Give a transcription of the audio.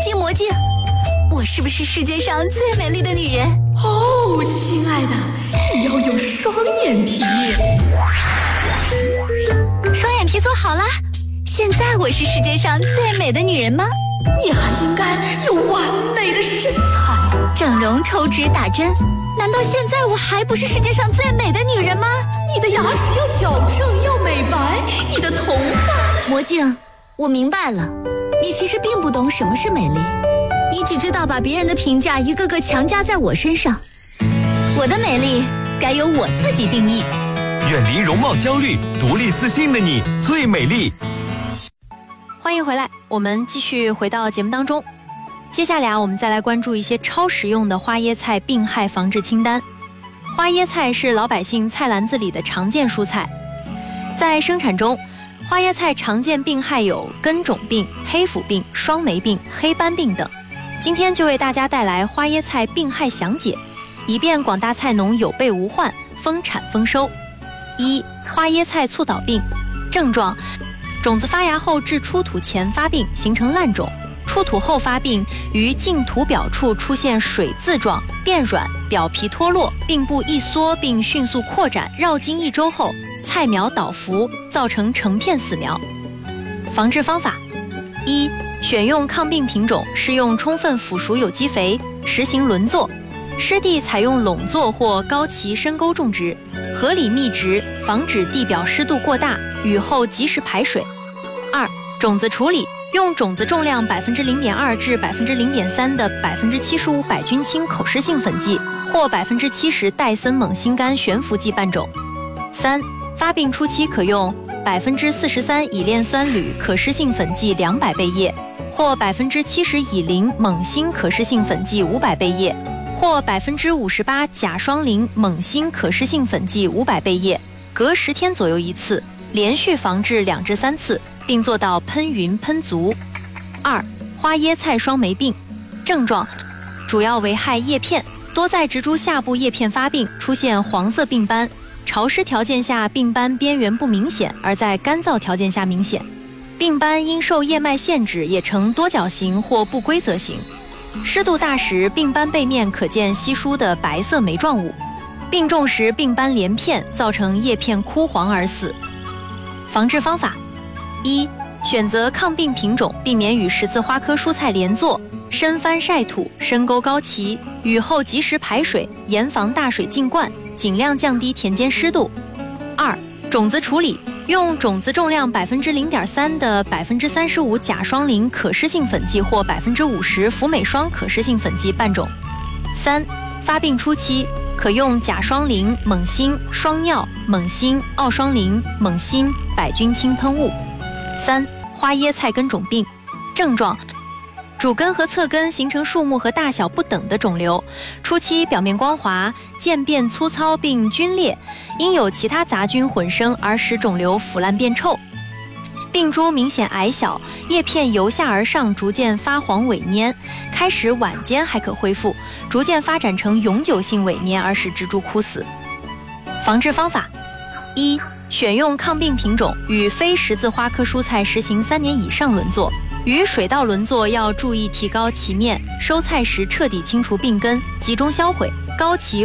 镜魔镜，我是不是世界上最美丽的女人？ 哦，亲爱的，你要有双眼皮。 双眼皮做好了，现在我是世界上最美的女人吗？ 你还应该有完美的身材。 整容、抽脂、打针，难道现在我还不是世界上最美的女人吗？ 你的牙齿要矫正，要美白，你的头发…… 魔镜，我明白了，你其实并不懂什么是美丽，你只知道把别人的评价一个个强加在我身上。我的美丽该由我自己定义。 远离容貌焦虑，独立自信的你最美丽。 欢迎回来，我们继续回到节目当中。接下来我们再来关注一些超实用的花椰菜病害防治清单。花椰菜是老百姓菜篮子里的常见蔬菜，在生产中，花椰菜常见病害有根肿病、黑腐病、双霉病、黑斑病等。今天就为大家带来花椰菜病害详解，以便广大菜农有备无患，丰产丰收。一、花椰菜促倒病。症状：种子发芽后至出土前发病，形成烂种；出土后发病，于茎土表处出现水渍状，变软，表皮脱落，并部易缩，并迅速扩展，绕茎1周后，菜苗倒伏，造成成片死苗。防治方法：一、选用抗病品种，施用充分腐熟有机肥，实行轮作。湿地采用垄作或高畦深沟种植，合理密植，防止地表湿度过大，雨后及时排水。二、种子处理，用种子重量0.2%至0.3%的75%百菌清口湿性粉剂或70%戴森锰锌苷悬浮剂拌种。三、发病初期可用43%乙链酸铝可湿性粉剂200倍液，或70%乙磷锰锌可湿性粉剂500倍液，或58%甲双磷锰锌可湿性粉剂500倍液，隔10天左右一次，连续防治2至3次，并做到喷匀喷足。二、花椰菜双霉病。症状：主要危害叶片，多在植株下部叶片发病，出现黄色病斑，潮湿条件下病斑边缘不明显，而在干燥条件下明显。病斑因受叶脉限制，也呈多角形或不规则形。湿度大时，病斑背面可见稀疏的白色霉状物，病重时病斑连片，造成叶片枯黄而死。防治方法：一、选择抗病品种，避免与十字花科蔬菜连作，深翻晒土，深沟高畦，雨后及时排水，严防大水进灌，尽量降低田间湿度。二、种子处理，用种子重量0.3%的35%甲双磷可湿性粉剂或50%福美双可湿性粉剂拌种。三、发病初期可用甲双磷锰锌双药锰锌奥双磷锰锌百菌清喷雾。三、花椰菜根肿病。症状：主根和侧根形成数目和大小不等的肿瘤，初期表面光滑，渐变粗糙并皲裂，因有其他杂菌混生而使肿瘤腐烂变臭。病株明显矮小，叶片由下而上逐渐发黄萎蔫，开始晚间还可恢复，逐渐发展成永久性萎蔫而使植株枯死。防治方法：一、选用抗病品种，与非十字花科蔬菜实行3年以上轮作。与水稻轮作要注意提高畦面，收菜时彻底清除病根，集中销毁，高畦